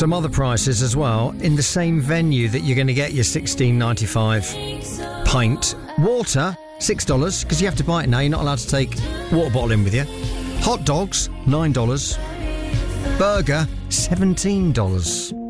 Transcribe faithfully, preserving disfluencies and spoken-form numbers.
some other prices as well in the same venue that you're going to get your sixteen ninety-five pint. Water, six dollars, because you have to buy it now. You're not allowed to take water bottle in with you. Hot dogs, nine dollars. Burger, seventeen dollars.